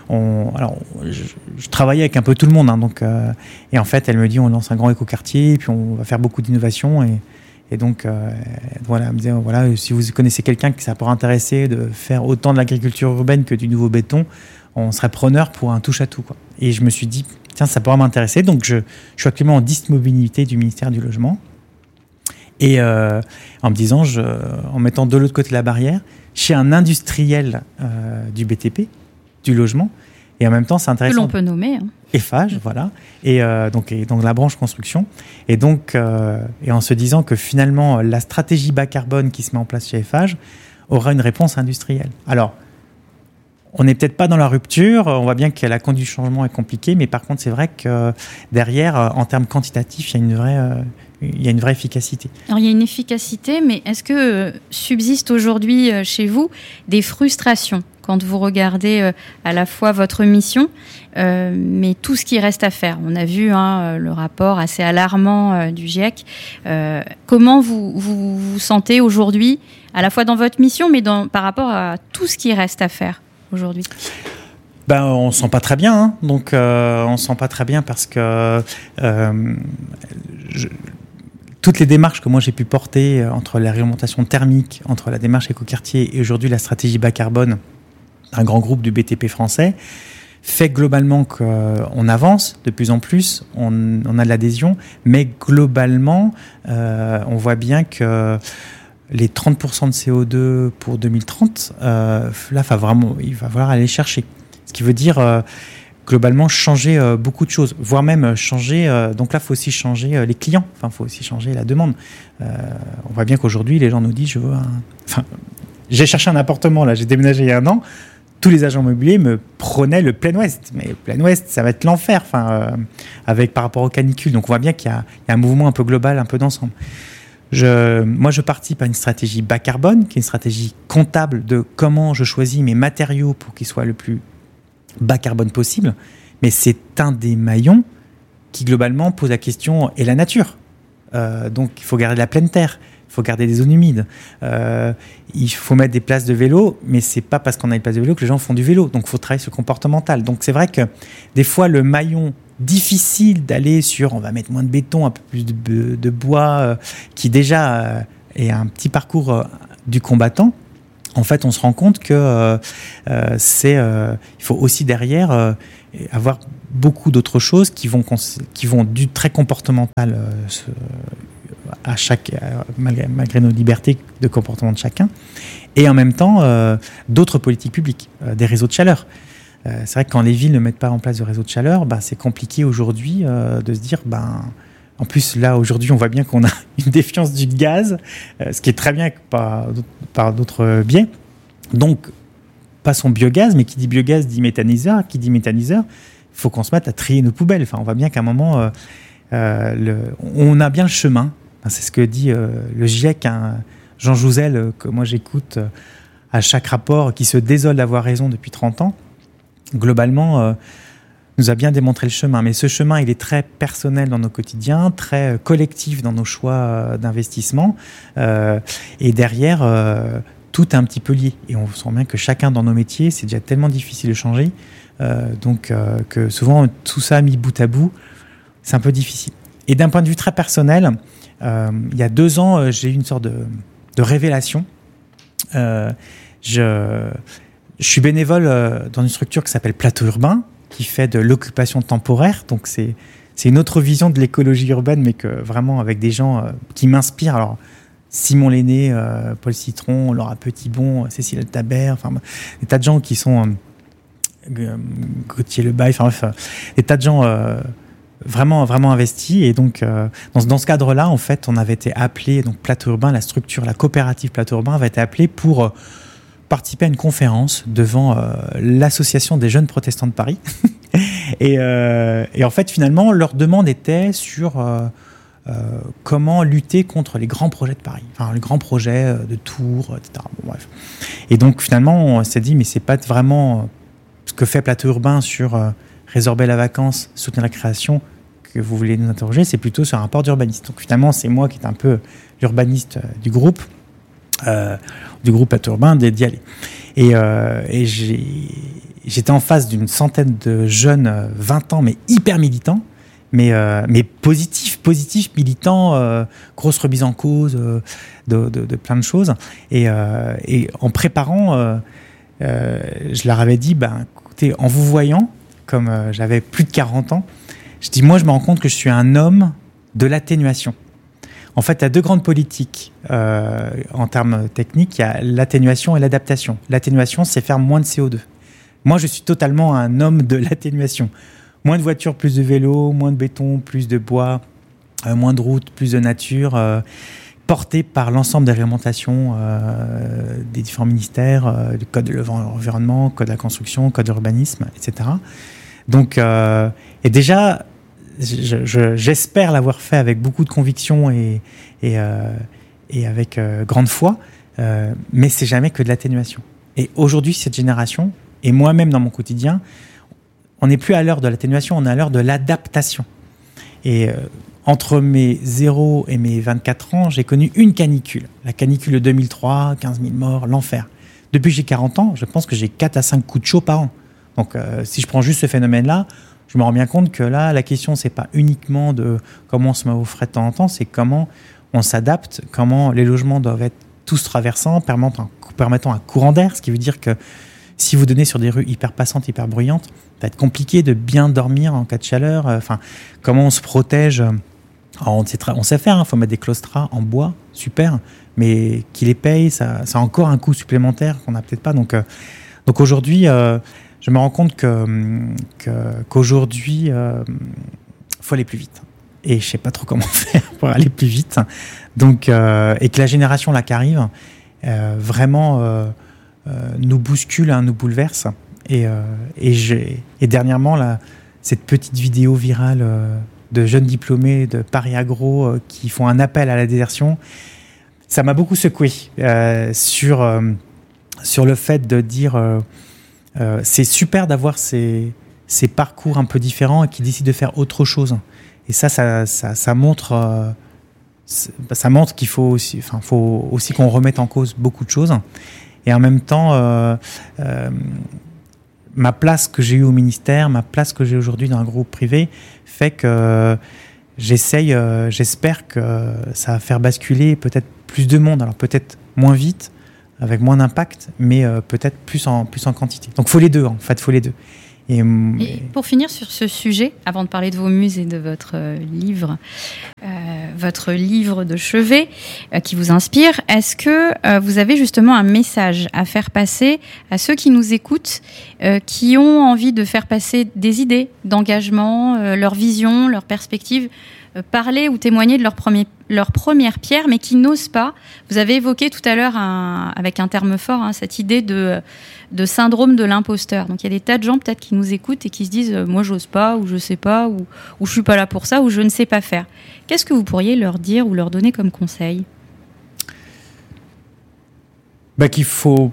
je travaillais avec un peu tout le monde, et en fait, elle me dit on lance un grand écoquartier, puis on va faire beaucoup d'innovations, et donc voilà, elle me disait voilà, si vous connaissez quelqu'un qui ça pourrait intéresser de faire autant de l'agriculture urbaine que du nouveau béton, on serait preneur pour un touche-à-tout, quoi. Et je me suis dit tiens, ça pourrait m'intéresser, donc je suis actuellement en disponibilité du ministère du Logement. Et en me disant, en mettant de l'autre côté de la barrière, chez un industriel du BTP, du logement, et en même temps, c'est intéressant. Que l'on peut nommer. Eiffage, voilà. Et donc la branche construction. Et donc, et en se disant que finalement, la stratégie bas carbone qui se met en place chez Eiffage aura une réponse industrielle. Alors, on n'est peut-être pas dans la rupture, on voit bien que la conduite du changement est compliquée, mais par contre, c'est vrai que derrière, en termes quantitatifs, il y a une vraie efficacité. Alors, il y a une efficacité, mais est-ce que subsiste aujourd'hui chez vous des frustrations quand vous regardez à la fois votre mission, mais tout ce qui reste à faire? On a vu le rapport assez alarmant du GIEC. Comment vous sentez aujourd'hui, à la fois dans votre mission, mais par rapport à tout ce qui reste à faire aujourd'hui? On ne sent pas très bien. Donc, on ne sent pas très bien parce que toutes les démarches que moi j'ai pu porter entre la réglementation thermique, entre la démarche écoquartier et aujourd'hui la stratégie bas carbone d'un grand groupe du BTP français, fait globalement qu'on avance de plus en plus, on a de l'adhésion, mais globalement, on voit bien que les 30% de CO2 pour 2030, là, il va falloir aller chercher. Ce qui veut dire globalement changer beaucoup de choses, voire même changer. Donc là, il faut aussi changer les clients. Enfin, il faut aussi changer la demande. On voit bien qu'aujourd'hui, les gens nous disent j'ai cherché un appartement, là, j'ai déménagé il y a 1 an. Tous les agents immobiliers me prônaient le plein ouest. Mais le plein ouest, ça va être l'enfer, par rapport aux canicules. Donc on voit bien qu'il y a un mouvement un peu global, un peu d'ensemble. Moi, je participe à une stratégie bas carbone, qui est une stratégie comptable de comment je choisis mes matériaux pour qu'ils soient le plus bas carbone possible. Mais c'est un des maillons qui, globalement, pose la question et la nature. Donc, il faut garder la pleine terre, il faut garder des zones humides, il faut mettre des places de vélo, mais c'est pas parce qu'on a une place de vélo que les gens font du vélo. Donc, il faut travailler sur le comportemental. Donc, c'est vrai que des fois, le maillon difficile d'aller sur on va mettre moins de béton, un peu plus de bois, qui déjà est un petit parcours du combattant, en fait, on se rend compte que il faut aussi derrière avoir beaucoup d'autres choses qui vont du très comportemental malgré nos libertés de comportement de chacun, et en même temps d'autres politiques publiques, des réseaux de chaleur. C'est vrai que quand les villes ne mettent pas en place de réseaux de chaleur, c'est compliqué aujourd'hui de se dire, en plus là aujourd'hui on voit bien qu'on a une défiance du gaz, ce qui est très bien par d'autres biais. Donc pas son biogaz, mais qui dit biogaz dit méthaniseur, qui dit méthaniseur, il faut qu'on se mette à trier nos poubelles. Enfin, on voit bien qu'à un moment on a bien le chemin. C'est ce que dit le GIEC, Jean Jouzel, que moi j'écoute à chaque rapport, qui se désole d'avoir raison depuis 30 ans. Globalement, nous a bien démontré le chemin. Mais ce chemin, il est très personnel dans nos quotidiens, très collectif dans nos choix d'investissement. Et derrière, tout est un petit peu lié. Et on sent bien que chacun dans nos métiers, c'est déjà tellement difficile de changer. Donc, que souvent, tout ça mis bout à bout, c'est un peu difficile. Et d'un point de vue très personnel, il y a 2 ans, j'ai eu une sorte de révélation. Je suis bénévole dans une structure qui s'appelle Plateau Urbain, qui fait de l'occupation temporaire. Donc c'est une autre vision de l'écologie urbaine, mais que vraiment avec des gens qui m'inspirent. Alors Simon Lenné, Paul Citron, Laura Petitbon, Cécile Altabert, enfin des tas de gens qui sont Gauthier Lebaille, enfin bref, des tas de gens vraiment investis. Et donc dans ce cadre-là, en fait, on avait été appelé, donc Plateau Urbain, la structure, la coopérative Plateau Urbain avait été appelée pour participer à une conférence devant l'association des jeunes protestants de Paris. et en fait, finalement, leur demande était sur comment lutter contre les grands projets de Paris, enfin les grands projets de Tours, etc. Bon, bref. Et donc finalement, on s'est dit, mais c'est pas vraiment ce que fait Plateau Urbain sur résorber la vacance, soutenir la création que vous voulez nous interroger, c'est plutôt sur un rapport d'urbaniste. Donc finalement, c'est moi qui est un peu l'urbaniste du groupe Plateau Urbain d'y aller. Et j'étais en face d'une centaine de jeunes, 20 ans, mais hyper militants, mais positifs, militants, grosse remise en cause de plein de choses. Et en préparant, je leur avais dit, écoutez, en vous voyant, comme j'avais plus de 40 ans, je dis, moi, je me rends compte que je suis un homme de l'atténuation. En fait, il y a 2 grandes politiques en termes techniques. Il y a l'atténuation et l'adaptation. L'atténuation, c'est faire moins de CO2. Moi, je suis totalement un homme de l'atténuation. Moins de voitures, plus de vélos, moins de béton, plus de bois, moins de routes, plus de nature, porté par l'ensemble des réglementations des différents ministères, du code de l'environnement, code de la construction, code de l'urbanisme, etc. Donc, et déjà, j'espère l'avoir fait avec beaucoup de conviction et avec grande foi, mais c'est jamais que de l'atténuation. Et aujourd'hui, cette génération, et moi-même dans mon quotidien, on n'est plus à l'heure de l'atténuation, on est à l'heure de l'adaptation. Et entre mes 0 et mes 24 ans, j'ai connu une canicule. La canicule de 2003, 15 000 morts, l'enfer. Depuis que j'ai 40 ans, je pense que j'ai 4 à 5 coups de chaud par an. Donc si je prends juste ce phénomène-là, je me rends bien compte que là, la question, c'est pas uniquement de comment on se met au frais de temps en temps, c'est comment on s'adapte, comment les logements doivent être tous traversants, permettant un courant d'air, ce qui veut dire que si vous donnez sur des rues hyper passantes, hyper bruyantes, ça va être compliqué de bien dormir en cas de chaleur. Comment on se protège? Alors, on sait faire, il faut mettre des claustras en bois, super, mais qui les paye, ça a encore un coût supplémentaire qu'on n'a peut-être pas. Donc aujourd'hui, je me rends compte qu'aujourd'hui, faut aller plus vite. Et je sais pas trop comment faire pour aller plus vite. Donc, et que la génération là qui arrive, vraiment nous bouscule, nous bouleverse. Et dernièrement, là, cette petite vidéo virale de jeunes diplômés de Paris Agro qui font un appel à la désertion, ça m'a beaucoup secoué sur le fait de dire c'est super d'avoir ces parcours un peu différents et qui décident de faire autre chose. Et ça montre qu'il faut aussi qu'on remette en cause beaucoup de choses. Et en même temps, ma place que j'ai eue au ministère, ma place que j'ai aujourd'hui dans un groupe privé fait que j'espère que ça va faire basculer peut-être plus de monde, alors peut-être moins vite, avec moins d'impact, mais peut-être plus en quantité. Donc, faut les deux, en fait, faut les deux. Et pour finir sur ce sujet, avant de parler de vos muses et de votre livre de chevet qui vous inspire, est-ce que vous avez justement un message à faire passer à ceux qui nous écoutent, qui ont envie de faire passer des idées d'engagement, leur vision, leur perspective, parler ou témoigner de leur première pierre, mais qui n'osent pas. Vous avez évoqué tout à l'heure, avec un terme fort, cette idée de syndrome de l'imposteur. Donc il y a des tas de gens peut-être qui nous écoutent et qui se disent moi j'ose pas, ou je sais pas, ou je suis pas là pour ça, ou je ne sais pas faire. Qu'est-ce que vous pourriez leur dire ou leur donner comme conseil ? Qu'il faut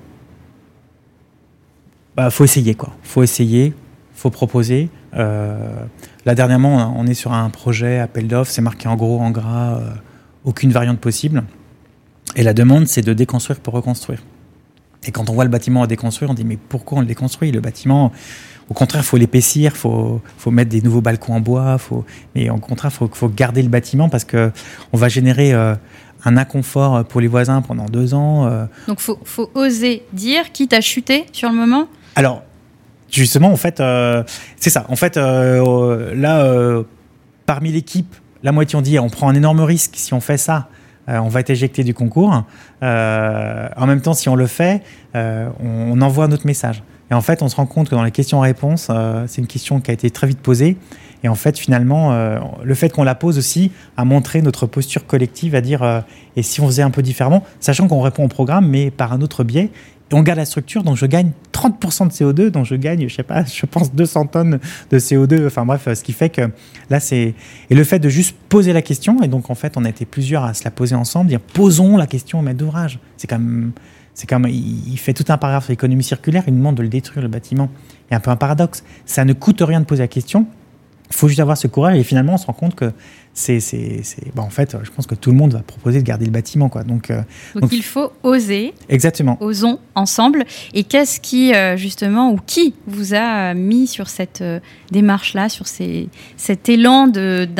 essayer, quoi. Faut essayer, faut proposer. Là, dernièrement, on est sur un projet appel d'offres, c'est marqué en gros, en gras, aucune variante possible. Et la demande, c'est de déconstruire pour reconstruire. Et quand on voit le bâtiment à déconstruire, on dit mais pourquoi on le déconstruit ? Le bâtiment, au contraire, il faut l'épaissir, faut mettre des nouveaux balcons en bois, mais au contraire, faut garder le bâtiment parce qu'on va générer un inconfort pour les voisins pendant 2 ans. Donc, faut oser dire, quitte à chuter sur le moment ? Alors, justement, en fait, c'est ça. En fait, là, parmi l'équipe, la moitié on dit on prend un énorme risque si on fait ça. On va être éjecté du concours. En même temps, si on le fait, on envoie notre message. Et en fait, on se rend compte que dans les questions-réponses, c'est une question qui a été très vite posée. Et en fait, finalement, le fait qu'on la pose aussi a montré notre posture collective à dire et si on faisait un peu différemment, sachant qu'on répond au programme, mais par un autre biais. Et on garde la structure, donc je gagne 30% de CO2, donc je gagne, je pense 200 tonnes de CO2. Enfin bref, ce qui fait que là, c'est... Et le fait de juste poser la question, et donc en fait, on a été plusieurs à se la poser ensemble, dire posons la question au maître d'ouvrage. C'est quand même... Il fait tout un paragraphe sur l'économie circulaire, il nous demande de le détruire, le bâtiment. Il y a un peu un paradoxe. Ça ne coûte rien de poser la question. Il faut juste avoir ce courage, et finalement, on se rend compte que en fait, je pense que tout le monde va proposer de garder le bâtiment, quoi. Donc il faut oser. Exactement. Osons ensemble. Et qu'est-ce qui, justement, ou qui vous a mis sur cette démarche-là, sur cet élan d'inspiration ?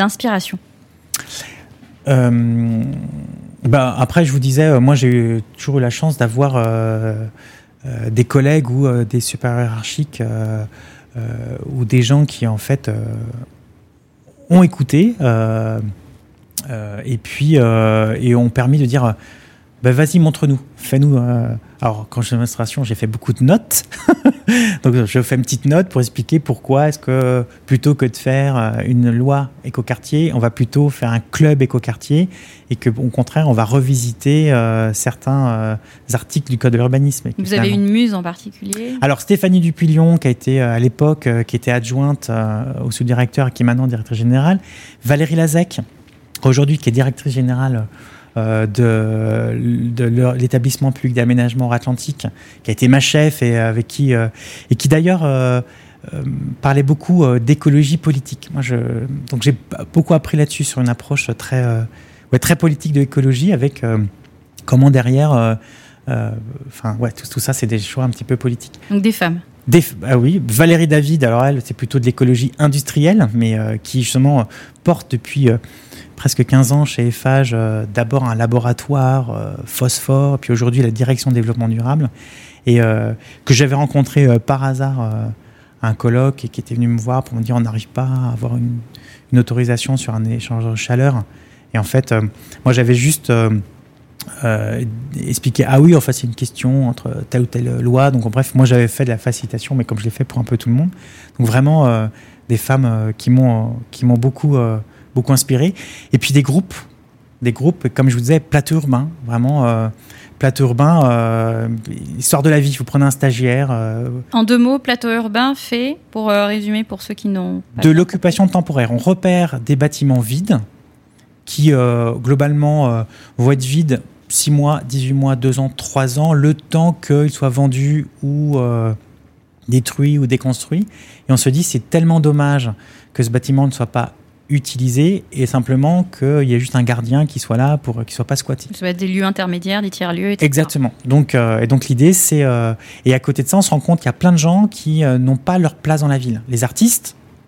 Après, je vous disais, moi, j'ai toujours eu la chance d'avoir des collègues ou des supérieurs hiérarchiques ou des gens qui, en fait... ont écouté et ont permis de dire vas-y, montre-nous, fais-nous. Alors, quand j'étais en administration, j'ai fait beaucoup de notes. Donc, je fais une petite note pour expliquer pourquoi est-ce que, plutôt que de faire une loi écoquartier, on va plutôt faire un club écoquartier et qu'au contraire, on va revisiter certains articles du Code de l'urbanisme. Vous avez une muse en particulier ? Alors, Stéphanie Dupillon, qui a été à l'époque, qui était adjointe au sous-directeur et qui est maintenant directrice générale. Valérie Lazec, aujourd'hui, qui est directrice générale de l'établissement public d'aménagement Atlantique, qui a été ma chef et avec qui d'ailleurs parlait beaucoup d'écologie politique. Donc j'ai beaucoup appris là-dessus sur une approche très politique de l'écologie avec comment derrière tout ça c'est des choix un petit peu politiques. Donc des femmes. Oui, Valérie David, alors elle c'est plutôt de l'écologie industrielle mais qui justement porte depuis presque 15 ans chez Eiffage, d'abord un laboratoire phosphore, puis aujourd'hui la direction de développement durable, et que j'avais rencontré par hasard à un colloque et qui était venu me voir pour me dire on n'arrive pas à avoir une autorisation sur un échangeur de chaleur. Et en fait, moi j'avais juste expliqué c'est une question entre telle ou telle loi. Donc bref, moi j'avais fait de la facilitation, mais comme je l'ai fait pour un peu tout le monde. Donc vraiment des femmes qui m'ont beaucoup inspiré. Et puis des groupes, comme je vous disais, plateau urbain, vraiment plateau urbain, histoire de la vie. Vous prenez un stagiaire. En 2 mots, plateau urbain fait, pour résumer pour ceux qui n'ont pas... De l'occupation temporaire. On repère des bâtiments vides qui, globalement, vont être vides 6 mois, 18 mois, 2 ans, 3 ans, le temps qu'ils soient vendus ou détruits ou déconstruits. Et on se dit, c'est tellement dommage que ce bâtiment ne soit pas utilisé et simplement qu'il y ait juste un gardien qui soit là pour qu'il ne soit pas squatté. Ça va être des lieux intermédiaires, des tiers-lieux, etc. Exactement. Donc l'idée, c'est... et à côté de ça, on se rend compte qu'il y a plein de gens qui n'ont pas leur place dans la ville. Les artistes,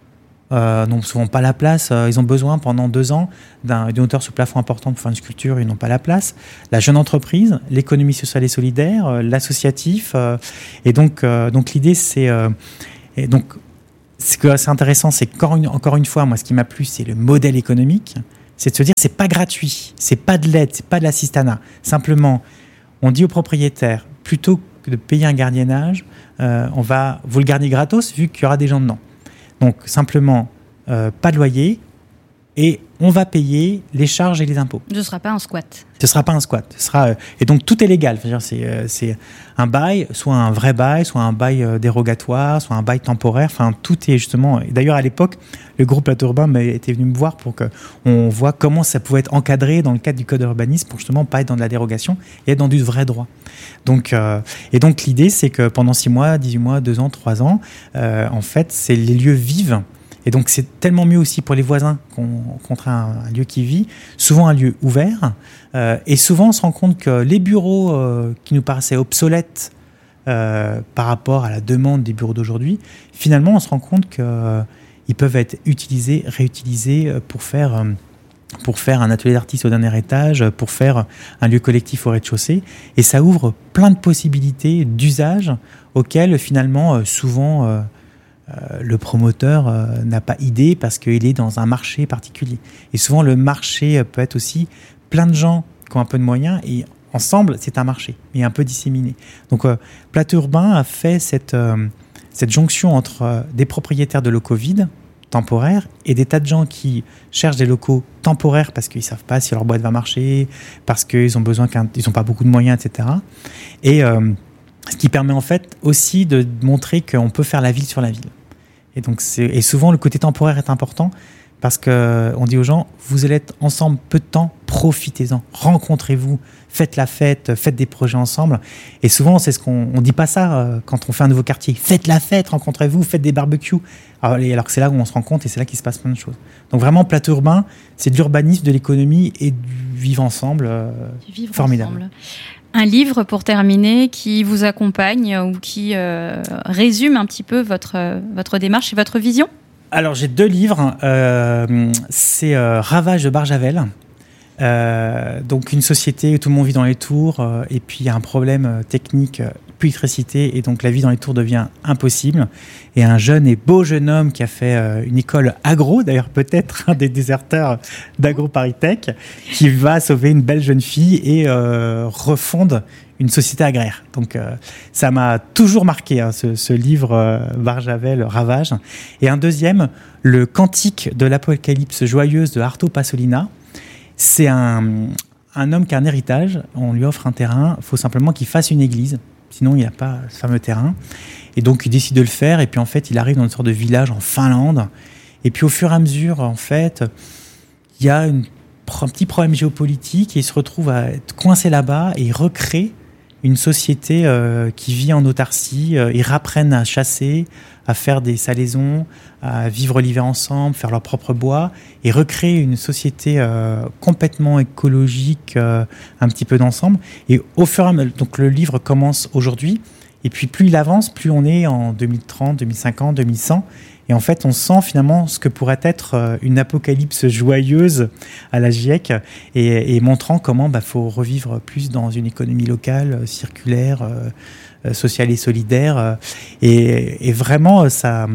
n'ont souvent pas la place. Ils ont besoin pendant 2 ans d'une hauteur sous plafond importante pour faire une sculpture, ils n'ont pas la place. La jeune entreprise, l'économie sociale et solidaire, l'associatif. Et donc l'idée, c'est... et donc, ce que c'est intéressant, c'est encore une fois, moi, ce qui m'a plu, c'est le modèle économique. C'est de se dire, c'est pas gratuit, c'est pas de l'aide, c'est pas de l'assistanat. Simplement, on dit aux propriétaires, plutôt que de payer un gardiennage, on va vous le garder gratos vu qu'il y aura des gens dedans. Donc simplement, pas de loyer et on va payer les charges et les impôts. Ce ne sera pas un squat. Ce ne sera pas un squat. Et donc tout est légal. C'est un bail, soit un vrai bail, soit un bail dérogatoire, soit un bail temporaire. Enfin, tout est justement... D'ailleurs, à l'époque, le groupe Plateau Urbain était venu me voir pour qu'on voit comment ça pouvait être encadré dans le cadre du code urbanisme pour justement pas être dans de la dérogation et être dans du vrai droit. Donc l'idée, c'est que pendant 6 mois, 18 mois, 2 ans, 3 ans, en fait, c'est les lieux vivent. Et donc, c'est tellement mieux aussi pour les voisins qu'on a un lieu qui vit, souvent un lieu ouvert. Et souvent, on se rend compte que les bureaux qui nous paraissaient obsolètes par rapport à la demande des bureaux d'aujourd'hui, finalement, on se rend compte qu'ils peuvent être utilisés, réutilisés pour faire un atelier d'artiste au dernier étage, pour faire un lieu collectif au rez-de-chaussée. Et ça ouvre plein de possibilités d'usage auxquelles, finalement, souvent... le promoteur n'a pas idée parce qu'il est dans un marché particulier. Et souvent, le marché peut être aussi plein de gens qui ont un peu de moyens et ensemble, c'est un marché, mais un peu disséminé. Donc, Plateau Urbain a fait cette jonction entre des propriétaires de locaux vides, temporaires, et des tas de gens qui cherchent des locaux temporaires parce qu'ils ne savent pas si leur boîte va marcher, parce qu'ils ont besoin ils n'ont pas beaucoup de moyens, etc. Et ce qui permet en fait aussi de montrer qu'on peut faire la ville sur la ville. Et souvent, le côté temporaire est important parce qu'on dit aux gens, vous allez être ensemble peu de temps, profitez-en, rencontrez-vous, faites la fête, faites des projets ensemble. Et souvent, c'est ce qu'on ne dit pas ça quand on fait un nouveau quartier. Faites la fête, rencontrez-vous, faites des barbecues. Alors que c'est là où on se rend compte et c'est là qu'il se passe plein de choses. Donc vraiment, Plateau Urbain, c'est de l'urbanisme, de l'économie et du vivre ensemble. Formidable. Ensemble. Un livre, pour terminer, qui vous accompagne ou qui résume un petit peu votre démarche et votre vision ? Alors, j'ai 2 livres. C'est Ravage de Barjavel. Donc, une société où tout le monde vit dans les tours et puis il y a un problème technique, plus d'électricité, et donc la vie dans les tours devient impossible. Et un jeune et beau jeune homme qui a fait une école agro, d'ailleurs peut-être un des déserteurs d'AgroParisTech, qui va sauver une belle jeune fille et refonde une société agraire. Donc ça m'a toujours marqué, ce livre Barjavel, Ravage. Et un deuxième, Le Cantique de l'Apocalypse joyeuse de Arto Pasolina. C'est un homme qui a un héritage, on lui offre un terrain, il faut simplement qu'il fasse une église, sinon il n'y a pas ce fameux terrain. Et donc il décide de le faire, et puis en fait il arrive dans une sorte de village en Finlande, et puis au fur et à mesure, en fait, il y a un petit problème géopolitique, et il se retrouve à être coincé là-bas, et il recrée une société qui vit en autarcie. Ils rapprennent à chasser, à faire des salaisons, à vivre l'hiver ensemble, faire leur propre bois, et recréer une société complètement écologique, un petit peu d'ensemble. Et au fur et à mesure, donc le livre commence aujourd'hui, et puis plus il avance, plus on est en 2030, 2050, 2100. Et en fait, on sent finalement ce que pourrait être une apocalypse joyeuse à la GIEC, et montrant comment faut revivre plus dans une économie locale, circulaire, sociale et solidaire. Et vraiment, ça,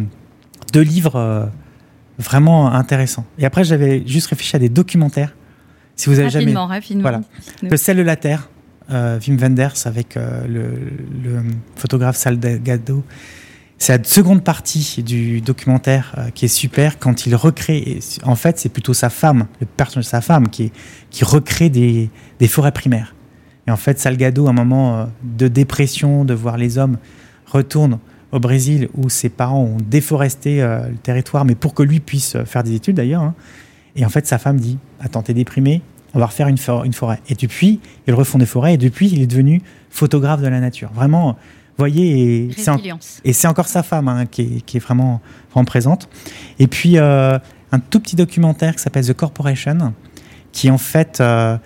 2 livres vraiment intéressants. Et après, j'avais juste réfléchi à des documentaires. Si vous avez rapidement. Voilà. Le sel de la terre, Wim Wenders avec le photographe Salgado. C'est la seconde partie du documentaire qui est super quand il recrée. Et en fait, c'est plutôt sa femme, le personnage de sa femme, qui recrée des forêts primaires. Et en fait, Salgado, à un moment de dépression, de voir les hommes, retourne au Brésil où ses parents ont déforesté le territoire, mais pour que lui puisse faire des études d'ailleurs. Hein. Et en fait, sa femme dit « Attends, t'es déprimé, on va refaire une forêt. » Et depuis, ils refont des forêts, et depuis, il est devenu photographe de la nature. Vraiment... voyez, et c'est encore sa femme qui est vraiment présente. Et puis, un tout petit documentaire qui s'appelle The Corporation, qui en fait,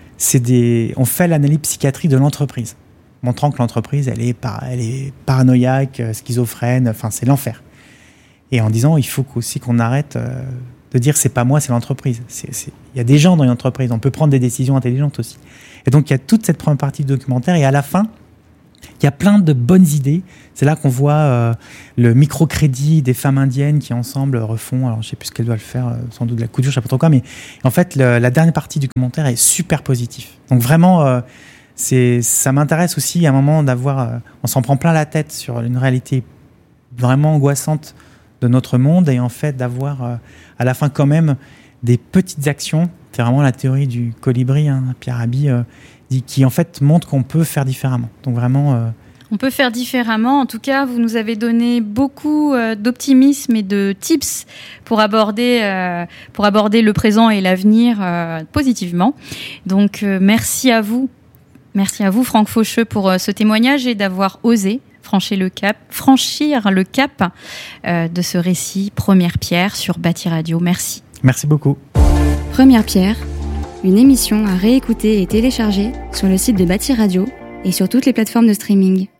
on fait l'analyse psychiatrique de l'entreprise, montrant que l'entreprise, elle est paranoïaque, schizophrène, enfin, c'est l'enfer. et en disant il faut aussi qu'on arrête de dire c'est pas moi, c'est l'entreprise. Il y a des gens dans une entreprise, on peut prendre des décisions intelligentes aussi. Et donc il y a toute cette première partie du documentaire, et à la fin, il y a plein de bonnes idées. C'est là qu'on voit le microcrédit des femmes indiennes qui ensemble refont, alors je sais plus ce qu'elles doivent faire, sans doute de la couture, je sais pas trop quoi, mais en fait la dernière partie du commentaire est super positif. Donc vraiment, ça m'intéresse aussi à un moment d'avoir, on s'en prend plein la tête sur une réalité vraiment angoissante de notre monde, et en fait d'avoir à la fin quand même des petites actions. C'est vraiment la théorie du colibri, Pierre Rabhi, qui en fait montre qu'on peut faire différemment. Donc vraiment... On peut faire différemment. En tout cas, vous nous avez donné beaucoup d'optimisme et de tips pour aborder le présent et l'avenir positivement. Donc merci à vous. Merci à vous, Franck Faucheux, pour ce témoignage et d'avoir osé franchir le cap de ce récit Première Pierre sur Bâti Radio. Merci. Merci beaucoup. Première Pierre, une émission à réécouter et télécharger sur le site de Bâti Radio et sur toutes les plateformes de streaming.